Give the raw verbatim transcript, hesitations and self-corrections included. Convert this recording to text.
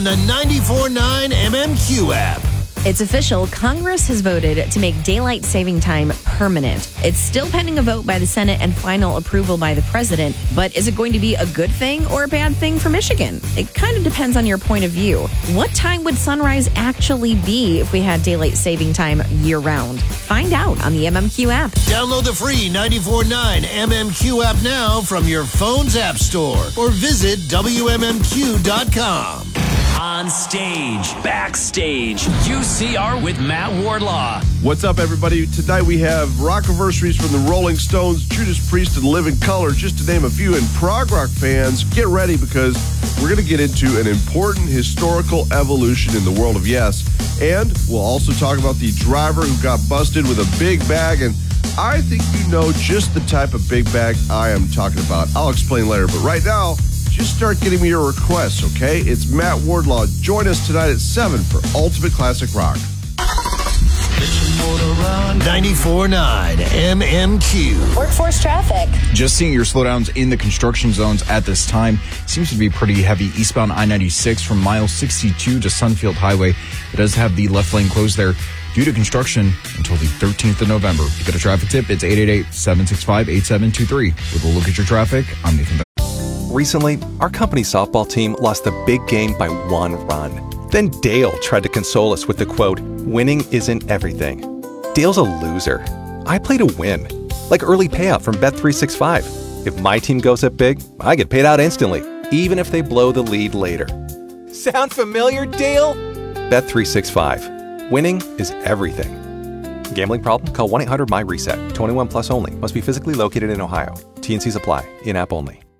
on the ninety-four point nine M M Q app. It's official. Congress has voted to make daylight saving time permanent. It's still pending a vote by the Senate and final approval by the president. But is it going to be a good thing or a bad thing for Michigan? It kind of depends on your point of view. What time would sunrise actually be if we had daylight saving time year-round? Find out on the M M Q app. Download the free ninety-four point nine M M Q app now from your phone's app store or visit W M M Q dot com. On stage, backstage, U C R with Matt Wardlaw. What's up, everybody? Tonight we have rockiversaries from the Rolling Stones, Judas Priest, and Living Colour, just to name a few. And prog rock fans, get ready because we're going to get into an important historical evolution in the world of Yes. And we'll also talk about the driver who got busted with a big bag. And I think you know just the type of big bag I am talking about. I'll explain later. But right now, just start getting me your requests, okay? It's Matt Wardlaw. Join us tonight at seven for Ultimate Classic Rock. ninety-four point nine M M Q. Workforce traffic. Just seeing your slowdowns in the construction zones at this time. Seems to be pretty heavy eastbound I ninety-six from mile sixty-two to Sunfield Highway. It does have the left lane closed there due to construction until the thirteenth of November. If you got a traffic tip, it's eight eight eight, seven six five, eight seven two three. With a look at your traffic, I'm Nathan. Recently, our company softball team lost the big game by one run. Then Dale tried to console us with the quote, "Winning isn't everything." Dale's a loser. I play to win. Like early payout from Bet three sixty-five. If my team goes up big, I get paid out instantly, even if they blow the lead later. Sound familiar, Dale? Bet three sixty-five. Winning is everything. Gambling problem? Call one eight hundred M Y RESET. twenty-one plus only. Must be physically located in Ohio. T and Cs apply. In-app only.